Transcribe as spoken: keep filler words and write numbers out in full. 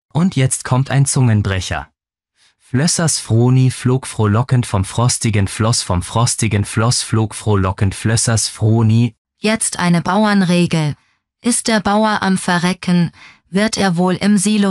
Und jetzt kommt ein Zungenbrecher. Flössers Froni flog frohlockend vom frostigen Floss, vom frostigen Floss flog frohlockend Flössers Froni. Jetzt eine Bauernregel. Ist der Bauer am Verrecken, wird er wohl im Silo